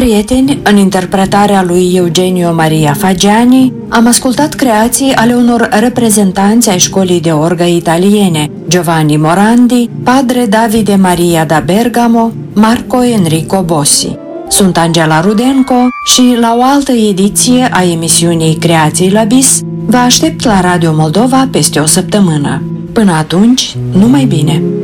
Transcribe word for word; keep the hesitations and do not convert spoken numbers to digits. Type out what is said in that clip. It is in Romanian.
prieteni, în interpretarea lui Eugenio Maria Fagiani, am ascultat creații ale unor reprezentanți ai școlii de orgă italiene, Giovanni Morandi, Padre Davide Maria da Bergamo, Marco Enrico Bossi. Sunt Angela Rudenco și la o altă ediție a emisiunii Creații la Bis vă aștept la Radio Moldova peste o săptămână. Până atunci, numai bine!